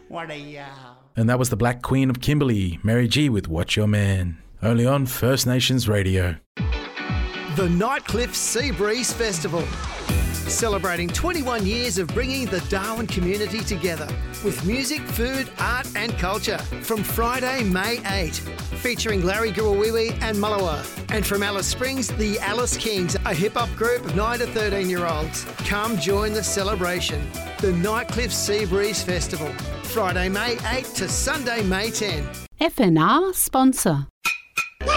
What a yow. And that was the Black Queen of Kimberley, Mary G with What's Your Man, only on First Nations Radio. The Nightcliff Sea Breeze Festival, celebrating 21 years of bringing the Darwin community together with music, food, art and culture from Friday, May 8, featuring Larry Gurawiwi and Mullawa. And from Alice Springs, the Alice Kings, a hip-hop group of 9 to 13-year-olds. Come join the celebration. The Nightcliff Sea Breeze Festival, Friday, May 8 to Sunday, May 10. FNR sponsor.